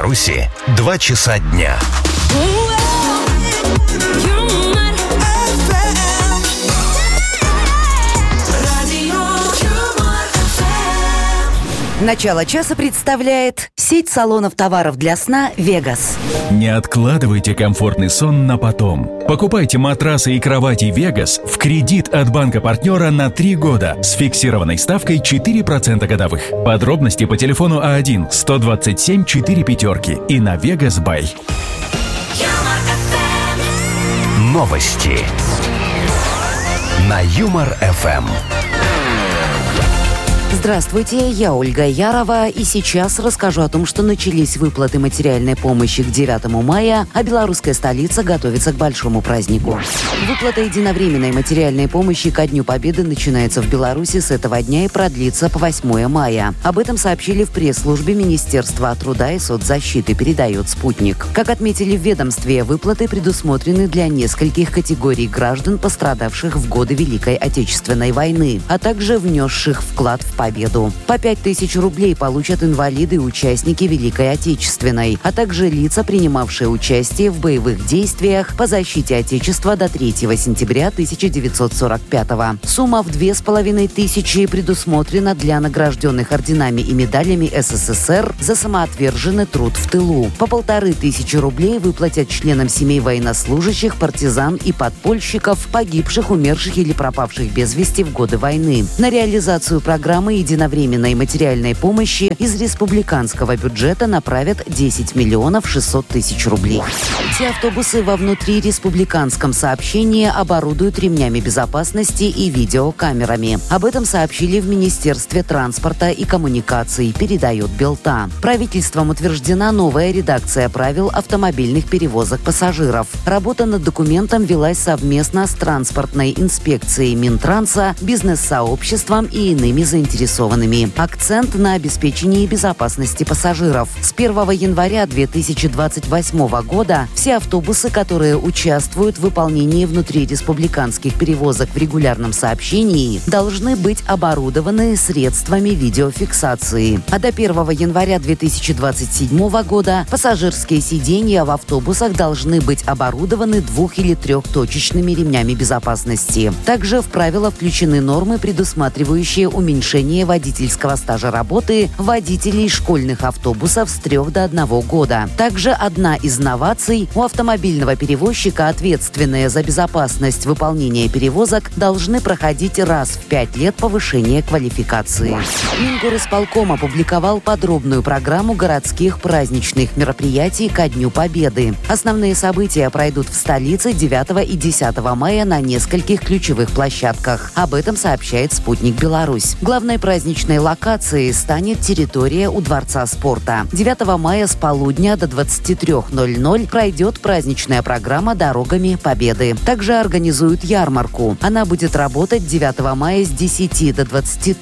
Беларуси 2 часа дня. Начало часа представляет сеть салонов товаров для сна «Вегас». Не откладывайте комфортный сон на потом. Покупайте матрасы и кровати «Вегас» в кредит от банка-партнера на 3 года с фиксированной ставкой 4% годовых. Подробности по телефону А1-127-4 и на Vegas Buy. Новости на Юмор ФМ. Здравствуйте, я Ольга Ярова, и сейчас расскажу о том, что начались выплаты материальной помощи к 9 мая, а белорусская столица готовится к большому празднику. Выплата единовременной материальной помощи ко Дню Победы начинается в Беларуси с этого дня и продлится по 8 мая. Об этом сообщили в пресс-службе Министерства труда и соцзащиты, передает «Спутник». Как отметили в ведомстве, выплаты предусмотрены для нескольких категорий граждан, пострадавших в годы Великой Отечественной войны, а также внесших вклад в победу. По 5000 рублей получат инвалиды и участники Великой Отечественной, а также лица, принимавшие участие в боевых действиях по защите Отечества до 3 сентября 1945-го. Сумма в 2500 предусмотрена для награжденных орденами и медалями СССР за самоотверженный труд в тылу. По 1500 рублей выплатят членам семей военнослужащих, партизан и подпольщиков, погибших, умерших или пропавших без вести в годы войны. На реализацию программы единовременной материальной помощи из республиканского бюджета направят 10 миллионов 600 тысяч рублей. Все автобусы во внутриреспубликанском сообщении оборудуют ремнями безопасности и видеокамерами. Об этом сообщили в Министерстве транспорта и коммуникаций, передает Белта. Правительством утверждена новая редакция правил автомобильных перевозок пассажиров. Работа над документом велась совместно с транспортной инспекцией Минтранса, бизнес-сообществом и иными заинтересованными. Акцент на обеспечении безопасности пассажиров. С 1 января 2028 года все автобусы, которые участвуют в выполнении внутриреспубликанских перевозок в регулярном сообщении, должны быть оборудованы средствами видеофиксации. А до 1 января 2027 года пассажирские сиденья в автобусах должны быть оборудованы 2- или 3-точечными ремнями безопасности. Также в правила включены нормы, предусматривающие уменьшение водительского стажа работы водителей школьных автобусов с 3 до 1 года. Также одна из новаций: у автомобильного перевозчика, ответственные за безопасность выполнения перевозок, должны проходить раз в 5 лет повышение квалификации. Мингорисполком опубликовал подробную программу городских праздничных мероприятий ко Дню Победы. Основные события пройдут в столице 9 и 10 мая на нескольких ключевых площадках. Об этом сообщает «Спутник Беларусь». Главной праздничной локацией станет территория у Дворца спорта. 9 мая с полудня до 23:00 пройдет праздничная программа «Дорогами Победы». Также организуют ярмарку. Она будет работать 9 мая с 10 до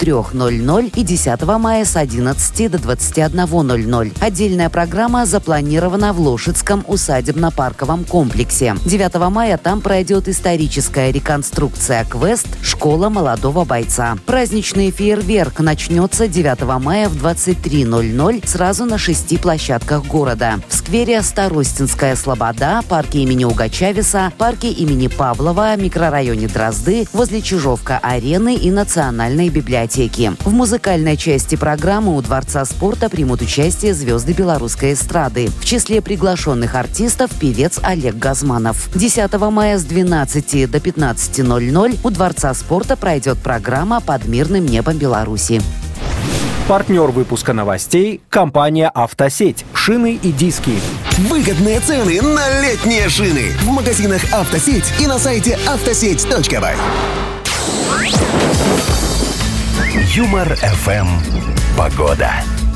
23:00 и 10 мая с 11 до 21:00. Отдельная программа запланирована в Лошадском усадебно-парковом комплексе. 9 мая там пройдет историческая реконструкция «Квест. Школа молодого бойца». Праздничный фейерверк начнется 9 мая в 23:00 сразу на 6 площадках города. В сквере Старостинская Слобода, парке имени Угачависа, парке имени Павлова, микрорайоне Дрозды, возле Чижовка-арены и Национальной библиотеки. В музыкальной части программы у Дворца спорта примут участие звезды белорусской эстрады. В числе приглашенных артистов певец Олег Газманов. 10 мая с 12 до 15:00 у Дворца спорта пройдет программа «Под мирным небом Беларуси». Партнер выпуска новостей – компания «Автосеть». Шины и диски. Выгодные цены на летние шины в магазинах «Автосеть» и на сайте автосеть.бай. Юмор ФМ. Погода.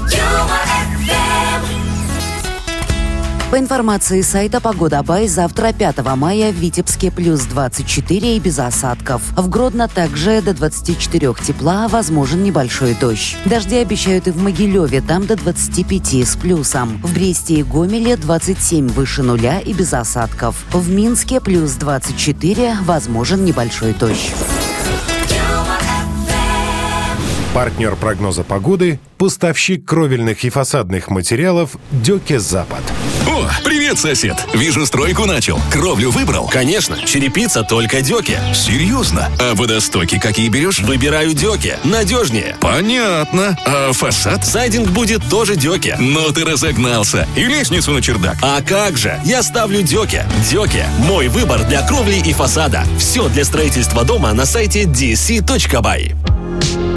По информации сайта «Погода Бай», завтра 5 мая в Витебске плюс 24 и без осадков. В Гродно также до 24 тепла, возможен небольшой дождь. Дожди обещают и в Могилеве, там до 25 с плюсом. В Бресте и Гомеле 27 выше нуля и без осадков. В Минске плюс 24, возможен небольшой дождь. Партнер прогноза погоды – поставщик кровельных и фасадных материалов «Дёке Запад». О, привет, сосед. Вижу, стройку начал. Кровлю выбрал? Конечно, черепица только Дёке. Серьезно? А водостоки какие берешь? Выбираю Дёке. Надежнее. Понятно. А фасад? Сайдинг будет тоже Дёке. Ну ты разогнался. И лестницу на чердак. А как же? Я ставлю Дёке. Дёке – мой выбор для кровли и фасада. Все для строительства дома на сайте dsc.by.